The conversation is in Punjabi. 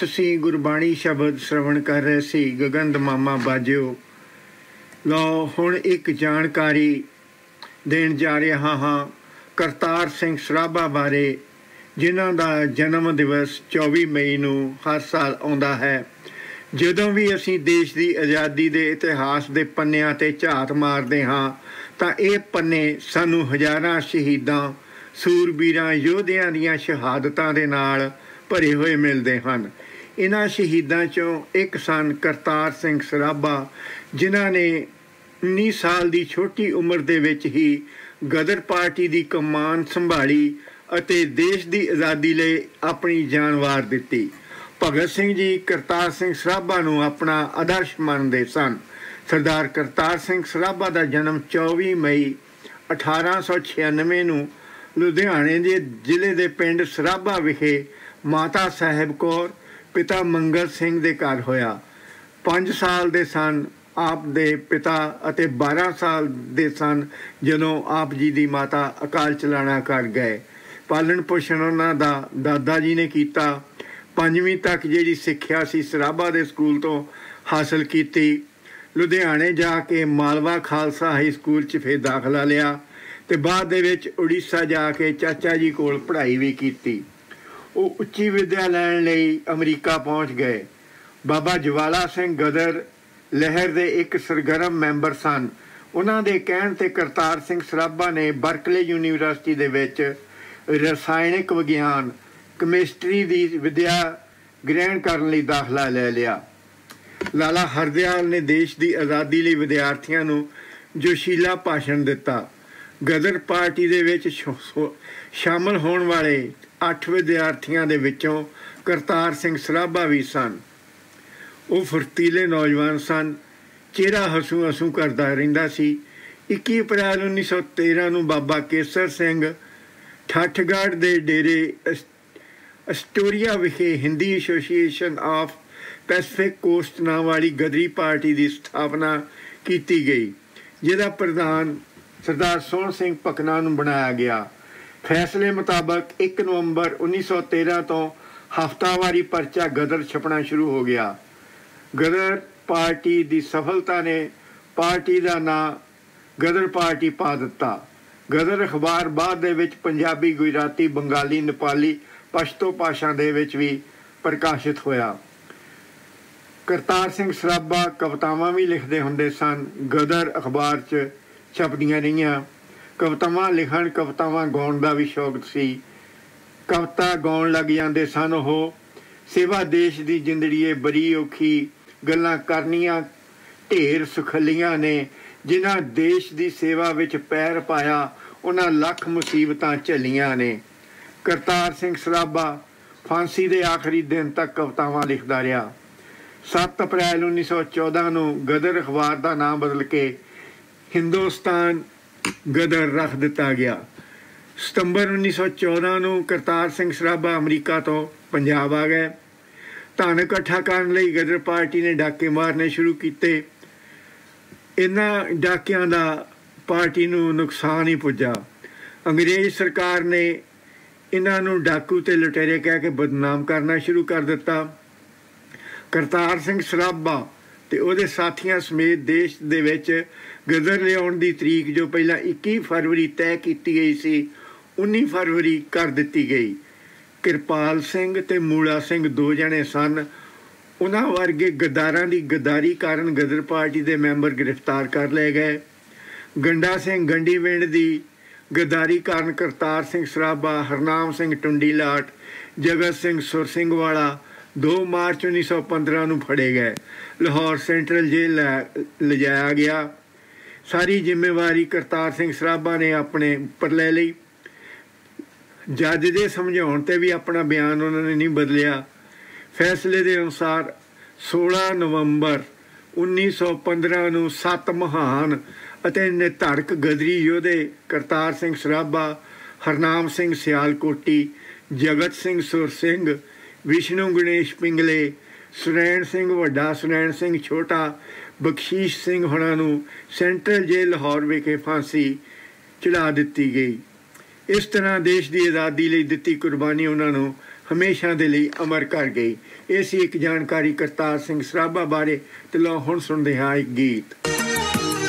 ਤੁਸੀਂ ਗੁਰਬਾਣੀ ਸ਼ਬਦ ਸ਼ਰਵਣ ਕਰ ਰਹੇ ਸੀ। ਗਗਨ ਦਮਾਮਾ ਬਾਜਿਓ। ਲਓ ਹੁਣ ਇੱਕ ਜਾਣਕਾਰੀ ਦੇਣ ਜਾ ਰਿਹਾ ਹਾਂ ਕਰਤਾਰ ਸਿੰਘ ਸਰਾਭਾ ਬਾਰੇ, ਜਿਨ੍ਹਾਂ ਦਾ ਜਨਮ ਦਿਵਸ 24 ਮਈ ਨੂੰ ਹਰ ਸਾਲ ਆਉਂਦਾ ਹੈ। ਜਦੋਂ ਵੀ ਅਸੀਂ ਦੇਸ਼ ਦੀ ਆਜ਼ਾਦੀ ਦੇ ਇਤਿਹਾਸ ਦੇ ਪੰਨਿਆਂ 'ਤੇ ਝਾਤ ਮਾਰਦੇ ਹਾਂ ਤਾਂ ਇਹ ਪੰਨੇ ਸਾਨੂੰ ਹਜ਼ਾਰਾਂ ਸ਼ਹੀਦਾਂ, ਸੂਰਬੀਰਾਂ, ਯੋਧਿਆਂ ਦੀਆਂ ਸ਼ਹਾਦਤਾਂ ਦੇ ਨਾਲ ਭਰੇ ਹੋਏ ਮਿਲਦੇ ਹਨ। ਇਹਨਾਂ ਸ਼ਹੀਦਾਂ 'ਚੋਂ ਇੱਕ ਸਨ ਕਰਤਾਰ ਸਿੰਘ ਸਰਾਭਾ, ਜਿਨ੍ਹਾਂ ਨੇ 19 ਸਾਲ ਦੀ ਛੋਟੀ ਉਮਰ ਦੇ ਵਿੱਚ ਹੀ ਗਦਰ ਪਾਰਟੀ ਦੀ ਕਮਾਨ ਸੰਭਾਲੀ ਅਤੇ ਦੇਸ਼ ਦੀ ਆਜ਼ਾਦੀ ਲਈ ਆਪਣੀ ਜਾਨ ਵਾਰ ਦਿੱਤੀ। ਭਗਤ ਸਿੰਘ ਜੀ ਕਰਤਾਰ ਸਿੰਘ ਸਰਾਭਾ ਨੂੰ ਆਪਣਾ ਆਦਰਸ਼ ਮੰਨਦੇ ਸਨ। ਸਰਦਾਰ ਕਰਤਾਰ ਸਿੰਘ ਸਰਾਭਾ ਦਾ ਜਨਮ 24 ਮਈ 1896 ਨੂੰ ਲੁਧਿਆਣੇ ਦੇ ਜ਼ਿਲ੍ਹੇ ਦੇ ਪਿੰਡ ਸਰਾਭਾ ਵਿਖੇ ਮਾਤਾ ਸਾਹਿਬ ਕੌਰ, ਪਿਤਾ ਮੰਗਲ ਸਿੰਘ ਦੇ ਘਰ ਹੋਇਆ। 5 ਸਾਲ ਦੇ ਸਨ ਆਪ ਦੇ ਪਿਤਾ ਅਤੇ 12 ਸਾਲ ਦੇ ਸਨ ਜਦੋਂ ਆਪ ਜੀ ਦੀ ਮਾਤਾ ਅਕਾਲ ਚਲਾਣਾ ਕਰ ਗਏ। ਪਾਲਣ ਪੋਸ਼ਣ ਉਹਨਾਂ ਦਾ ਦਾਦਾ ਜੀ ਨੇ ਕੀਤਾ। 5ਵੀਂ ਤੱਕ ਜਿਹੜੀ ਸਿੱਖਿਆ ਸੀ ਸਰਾਭਾ ਦੇ ਸਕੂਲ ਤੋਂ ਹਾਸਲ ਕੀਤੀ। ਲੁਧਿਆਣੇ ਜਾ ਕੇ ਮਾਲਵਾ ਖਾਲਸਾ ਹਾਈ ਸਕੂਲ 'ਚ ਫਿਰ ਦਾਖਲਾ ਲਿਆ ਅਤੇ ਬਾਅਦ ਦੇ ਵਿੱਚ ਉੜੀਸਾ ਜਾ ਕੇ ਚਾਚਾ ਜੀ ਕੋਲ ਪੜ੍ਹਾਈ ਵੀ ਕੀਤੀ। ਉਹ ਉੱਚੀ ਵਿੱਦਿਆ ਲੈਣ ਲਈ ਅਮਰੀਕਾ ਪਹੁੰਚ ਗਏ। ਬਾਬਾ ਜਵਾਲਾ ਸਿੰਘ ਗਦਰ ਲਹਿਰ ਦੇ ਇੱਕ ਸਰਗਰਮ ਮੈਂਬਰ ਸਨ। ਉਹਨਾਂ ਦੇ ਕਹਿਣ 'ਤੇ ਕਰਤਾਰ ਸਿੰਘ ਸਰਾਭਾ ਨੇ ਬਰਕਲੇ ਯੂਨੀਵਰਸਿਟੀ ਦੇ ਵਿੱਚ ਰਸਾਇਣਿਕ ਵਿਗਿਆਨ, ਕੈਮਿਸਟਰੀ ਦੀ ਵਿੱਦਿਆ ਗ੍ਰਹਿਣ ਕਰਨ ਲਈ ਦਾਖਲਾ ਲੈ ਲਿਆ। ਲਾਲਾ ਹਰਦਿਆਲ ਨੇ ਦੇਸ਼ ਦੀ ਆਜ਼ਾਦੀ ਲਈ ਵਿਦਿਆਰਥੀਆਂ ਨੂੰ ਜੋਸ਼ੀਲਾ ਭਾਸ਼ਣ ਦਿੱਤਾ। ਗਦਰ ਪਾਰਟੀ ਦੇ ਵਿੱਚ ਸ਼ਾਮਲ ਹੋਣ ਵਾਲੇ 8 ਵਿਦਿਆਰਥੀਆਂ ਦੇ ਵਿੱਚੋਂ ਕਰਤਾਰ ਸਿੰਘ ਸਰਾਭਾ ਵੀ ਸਨ। ਉਹ ਫੁਰਤੀਲੇ ਨੌਜਵਾਨ ਸਨ। ਚਿਹਰਾ ਹਸੂ ਹਸੂ ਕਰਦਾ ਰਹਿੰਦਾ ਸੀ। 21 ਅਪ੍ਰੈਲ 1913 ਨੂੰ ਬਾਬਾ ਕੇਸਰ ਸਿੰਘ ਠੱਠਗੜ੍ਹ ਦੇ ਡੇਰੇ ਅਸਟੋਰੀਆ ਵਿਖੇ Hindi association of Pacific cost ਨਾਂ ਵਾਲੀ ਗਦਰੀ ਪਾਰਟੀ ਦੀ ਸਥਾਪਨਾ ਕੀਤੀ ਗਈ, ਜਿਹਦਾ ਪ੍ਰਧਾਨ ਸਰਦਾਰ ਸੋਹਣ ਸਿੰਘ ਭਕਨਾ ਨੂੰ ਬਣਾਇਆ ਗਿਆ। ਫੈਸਲੇ ਮੁਤਾਬਕ 1 ਨਵੰਬਰ 1913 ਤੋਂ ਹਫ਼ਤਾਵਾਰੀ ਪਰਚਾ ਗਦਰ ਛਪਣਾ ਸ਼ੁਰੂ ਹੋ ਗਿਆ। ਗਦਰ ਪਾਰਟੀ ਦੀ ਸਫਲਤਾ ਨੇ ਪਾਰਟੀ ਦਾ ਨਾਂ ਗਦਰ ਪਾਰਟੀ ਪਾ ਦਿੱਤਾ। ਗਦਰ ਅਖਬਾਰ ਬਾਅਦ ਦੇ ਵਿੱਚ ਪੰਜਾਬੀ, ਗੁਜਰਾਤੀ, ਬੰਗਾਲੀ, ਨੇਪਾਲੀ, ਪਸ਼ਤੋ ਭਾਸ਼ਾ ਦੇ ਵਿੱਚ ਵੀ ਪ੍ਰਕਾਸ਼ਿਤ ਹੋਇਆ। ਕਰਤਾਰ ਸਿੰਘ ਸਰਾਭਾ ਕਵਿਤਾਵਾਂ ਵੀ ਲਿਖਦੇ ਹੁੰਦੇ ਸਨ। ਗਦਰ ਅਖਬਾਰ 'ਚ ਛਪਦੀਆਂ ਰਹੀਆਂ। ਕਵਿਤਾਵਾਂ ਲਿਖਣ, ਕਵਿਤਾਵਾਂ ਗਾਉਣ ਦਾ ਵੀ ਸ਼ੌਕ ਸੀ। ਕਵਿਤਾ ਗਾਉਣ ਲੱਗ ਜਾਂਦੇ ਸਨ ਉਹ। ਸੇਵਾ ਦੇਸ਼ ਦੀ ਜ਼ਿੰਦੜੀਏ ਬੜੀ ਔਖੀ, ਗੱਲਾਂ ਕਰਨੀਆਂ ਢੇਰ ਸੁਖੱਲੀਆਂ ਨੇ। ਜਿਨ੍ਹਾਂ ਦੇਸ਼ ਦੀ ਸੇਵਾ ਵਿੱਚ ਪੈਰ ਪਾਇਆ, ਉਹਨਾਂ ਲੱਖ ਮੁਸੀਬਤਾਂ ਝੱਲੀਆਂ ਨੇ। ਕਰਤਾਰ ਸਿੰਘ ਸਰਾਭਾ ਫਾਂਸੀ ਦੇ ਆਖਰੀ ਦਿਨ ਤੱਕ ਕਵਿਤਾਵਾਂ ਲਿਖਦਾ ਰਿਹਾ। 7 ਅਪ੍ਰੈਲ 1914 ਨੂੰ ਗਦਰ ਅਖਬਾਰ ਦਾ ਨਾਮ ਬਦਲ ਕੇ ਹਿੰਦੁਸਤਾਨ ਗਦਰ ਰੱਖ ਦਿੱਤਾ ਗਿਆ। ਸਤੰਬਰ 1914 ਨੂੰ ਕਰਤਾਰ ਸਿੰਘ ਸਰਾਭਾ ਅਮਰੀਕਾ ਤੋਂ ਪੰਜਾਬ ਆ ਗਏ। ਧਨ ਇਕੱਠਾ ਕਰਨ ਲਈ ਗਦਰ ਪਾਰਟੀ ਨੇ ਡਾਕੇ ਮਾਰਨੇ ਸ਼ੁਰੂ ਕੀਤੇ। ਇਹਨਾਂ ਡਾਕਿਆਂ ਦਾ ਪਾਰਟੀ ਨੂੰ ਨੁਕਸਾਨ ਹੀ ਪੁੱਜਾ। ਅੰਗਰੇਜ਼ ਸਰਕਾਰ ਨੇ ਇਹਨਾਂ ਨੂੰ ਡਾਕੂ ਅਤੇ ਲੁਟੇਰੇ ਕਹਿ ਕੇ ਬਦਨਾਮ ਕਰਨਾ ਸ਼ੁਰੂ ਕਰ ਦਿੱਤਾ। ਕਰਤਾਰ ਸਿੰਘ ਸਰਾਭਾ ਅਤੇ ਉਹਦੇ ਸਾਥੀਆਂ ਸਮੇਤ ਦੇਸ਼ ਦੇ ਵਿੱਚ ਗਦਰ ਲਿਆਉਣ ਦੀ ਤਰੀਕ ਜੋ ਪਹਿਲਾਂ 21 ਫਰਵਰੀ ਤੈਅ ਕੀਤੀ ਗਈ ਸੀ, 19 ਫਰਵਰੀ ਕਰ ਦਿੱਤੀ ਗਈ। ਕਿਰਪਾਲ ਸਿੰਘ ਅਤੇ ਮੂਲਾ ਸਿੰਘ 2 ਜਣੇ ਸਨ। ਉਹਨਾਂ ਵਰਗੇ ਗੱਦਾਰਾਂ ਦੀ ਗੱਦਾਰੀ ਕਾਰਨ ਗਦਰ ਪਾਰਟੀ ਦੇ ਮੈਂਬਰ ਗ੍ਰਿਫਤਾਰ ਕਰ ਲਏ ਗਏ। ਗੰਡਾ ਸਿੰਘ ਗੰਡੀਵਿੰਡ ਦੀ ਗੱਦਾਰੀ ਕਾਰਨ ਕਰਤਾਰ ਸਿੰਘ ਸਰਾਭਾ, ਹਰਨਾਮ ਸਿੰਘ ਟੁੰਡੀਲਾਟ, ਜਗਤ ਸਿੰਘ ਸੁਰ ਸਿੰਘ ਵਾਲਾ 2 ਮਾਰਚ 1915 ਨੂੰ ਫੜੇ ਗਏ। ਲਾਹੌਰ ਸੈਂਟਰਲ ਜੇਲ੍ਹ ਲਿਜਾਇਆ ਗਿਆ। ਸਾਰੀ ਜ਼ਿੰਮੇਵਾਰੀ ਕਰਤਾਰ ਸਿੰਘ ਸਰਾਭਾ ਨੇ ਆਪਣੇ ਉੱਪਰ ਲੈ ਲਈ। ਜੱਜ ਦੇ ਸਮਝਾਉਣ 'ਤੇ ਵੀ ਆਪਣਾ ਬਿਆਨ ਉਹਨਾਂ ਨੇ ਨਹੀਂ ਬਦਲਿਆ। ਫੈਸਲੇ ਦੇ ਅਨੁਸਾਰ 16 ਨਵੰਬਰ 1915 ਨੂੰ 7 ਮਹਾਨ ਅਤੇ ਨਿਧੜਕ ਗਦਰੀ ਯੋਧੇ ਕਰਤਾਰ ਸਿੰਘ ਸਰਾਭਾ, ਹਰਨਾਮ ਸਿੰਘ ਸਿਆਲਕੋਟੀ, ਜਗਤ ਸਿੰਘ ਸੁਰ ਸਿੰਘ, ਵਿਸ਼ਨੂੰ ਗਣੇਸ਼ ਪਿੰਗਲੇ, ਸੁਰੈਣ ਸਿੰਘ ਵੱਡਾ, ਸੁਰੈਣ ਸਿੰਘ ਛੋਟਾ, ਬਖਸ਼ੀਸ਼ ਸਿੰਘ ਹੋਰਾਂ ਨੂੰ ਸੈਂਟਰਲ ਜੇਲ੍ਹ ਲਾਹੌਰ ਵਿਖੇ ਫਾਂਸੀ ਚੜ੍ਹਾ ਦਿੱਤੀ ਗਈ। ਇਸ ਤਰ੍ਹਾਂ ਦੇਸ਼ ਦੀ ਆਜ਼ਾਦੀ ਲਈ ਦਿੱਤੀ ਕੁਰਬਾਨੀ ਉਹਨਾਂ ਨੂੰ ਹਮੇਸ਼ਾ ਦੇ ਲਈ ਅਮਰ ਕਰ ਗਈ। ਇਹ ਸੀ ਇੱਕ ਜਾਣਕਾਰੀ ਕਰਤਾਰ ਸਿੰਘ ਸਰਾਭਾ ਬਾਰੇ। ਤੇ ਲਓ ਹੁਣ ਸੁਣਦੇ ਹਾਂ ਇੱਕ ਗੀਤ।